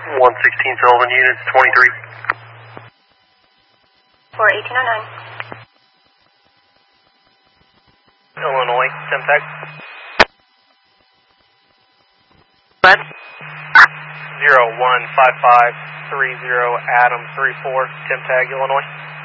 116 Sullivan units, 23. For 1809. Illinois, Temtag. What? 015530 Adam 34, Temtag, Illinois.